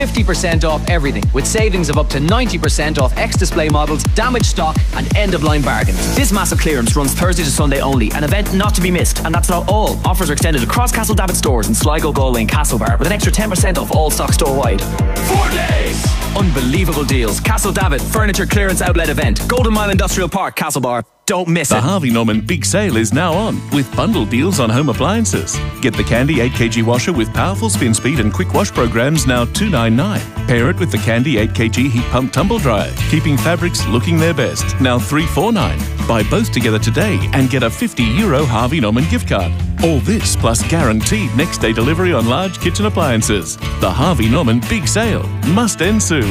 50% off everything, with savings of up to 90% off X-Display models, damaged stock and end-of-line bargains. This massive clearance runs Thursday to Sunday only, an event not to be missed. And that's not all. Offers are extended across Castle David stores in Sligo, Galway and Castlebar, with an extra 10% off all stock store-wide. 4 days! Unbelievable deals. Castle David Furniture Clearance Outlet Event, Golden Mile Industrial Park, Castlebar. Don't miss it. The Harvey Norman Big Sale is now on, with bundle deals on home appliances. Get the Candy 8kg washer with powerful spin speed and quick wash programs, now $299. Pair it with the Candy 8kg heat pump tumble dryer, keeping fabrics looking their best, now $349. Buy both together today and get a €50 Harvey Norman gift card. All this plus guaranteed next day delivery on large kitchen appliances. The Harvey Norman Big Sale must end soon.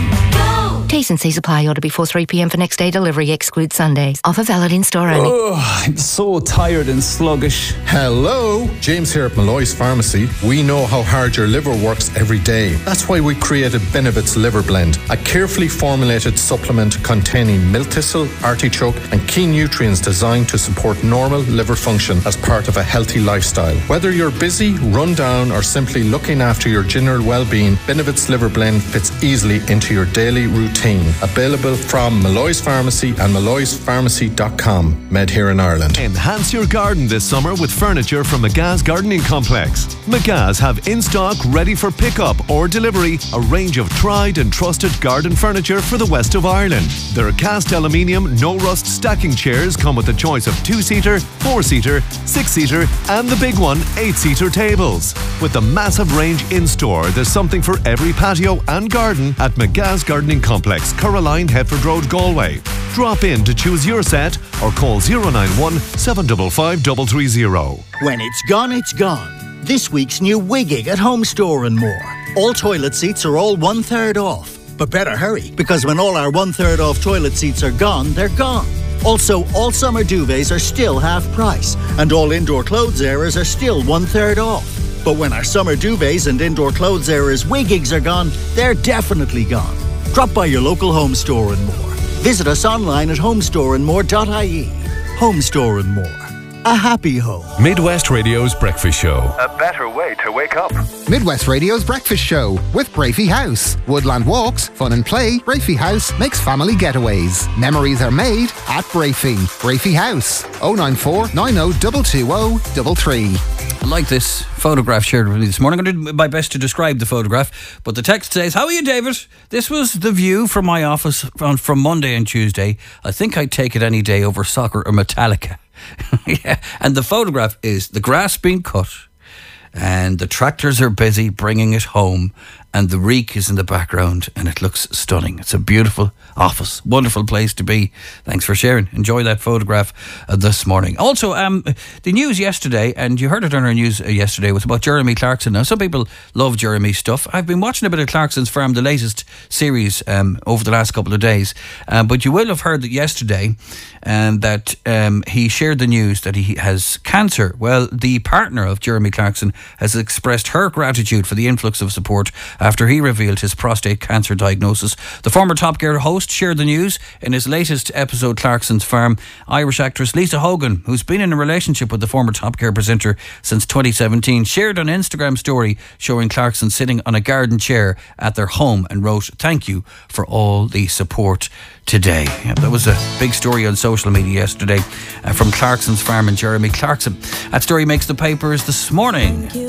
T's and C's apply. Order before 3 p.m. for next day delivery. Exclude Sundays. Offer valid in store only. Oh, I'm so tired and sluggish. Hello, James here at Malloy's Pharmacy. We know how hard your liver works every day. That's why we created Benevit's Liver Blend, a carefully formulated supplement containing milk thistle, artichoke and key nutrients designed to support normal liver function as part of a healthy lifestyle. Whether you're busy, run down or simply looking after your general well-being, Benevit's Liver Blend fits easily into your daily routine. Available from Malloy's Pharmacy and malloyspharmacy.com. Made here in Ireland. Enhance your garden this summer with furniture from McGah's Gardening Complex. McGah's have in stock, ready for pickup or delivery, a range of tried and trusted garden furniture for the west of Ireland. Their cast aluminium, no rust stacking chairs come with a choice of 2-seater, 4-seater, 6-seater and the big one, 8-seater tables. With the massive range in store, there's something for every patio and garden at McGah's Gardening Complex, Caroline, Hetford Road, Galway. Drop in to choose your set or call 091 755 330. When it's gone, it's gone. This week's new Wigging at Home Store and More. All toilet seats are all 1/3 off. But better hurry, because when all our 1/3 off toilet seats are gone, they're gone. Also, all summer duvets are still half price, and all indoor clothes areas are still 1/3 off. But when our summer duvets and indoor clothes areas Wiggings are gone, they're definitely gone. Drop by your local Home Store and More. Visit us online at homestoreandmore.ie. Home Store and More. A happy home. Midwest Radio's Breakfast Show. A better way to wake up. Midwest Radio's Breakfast Show with Brafey House. Woodland walks, fun and play. Brafey House makes family getaways. Memories are made at Brafey. Brafey House. 094 90 220 I like this photograph shared with me this morning. I'm going to do my best to describe the photograph, but the text says, "How are you, David? This was the view from my office from Monday and Tuesday. I think I'd take it any day over soccer or Metallica." Yeah. And the photograph is the grass being cut and the tractors are busy bringing it home and the reek is in the background and it looks stunning. It's a beautiful office, wonderful place to be. Thanks for sharing. Enjoy that photograph this morning. Also, the news yesterday, and you heard it on our news yesterday, was about Jeremy Clarkson. Now, some people love Jeremy's stuff. I've been watching a bit of Clarkson's Farm, the latest series, over the last couple of days. But you will have heard that yesterday that he shared the news that he has cancer. Well, the partner of Jeremy Clarkson has expressed her gratitude for the influx of support after he revealed his prostate cancer diagnosis. The former Top Gear host shared the news in his latest episode, Clarkson's Farm. Irish actress Lisa Hogan, who's been in a relationship with the former Top Gear presenter since 2017, shared an Instagram story showing Clarkson sitting on a garden chair at their home and wrote, "Thank you for all the support today." Yeah, that was a big story on social media yesterday from Clarkson's Farm and Jeremy Clarkson. That story makes the papers this morning.